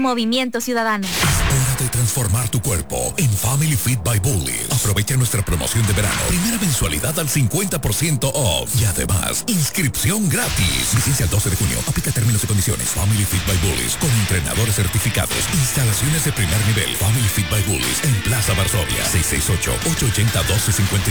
Movimiento Ciudadano. Es hora de transformar tu cuerpo en Family Fit by Bullies. Aprovecha nuestra promoción de verano. Primera mensualidad al 50% off. Y además, inscripción gratis. Vigencia el 12 de junio. Aplica términos y condiciones. Family Fit by Bullies. Con entrenadores certificados. Instalaciones de primer nivel. Family Fit by Bullies. En Plaza Varsovia. 668-880-1255.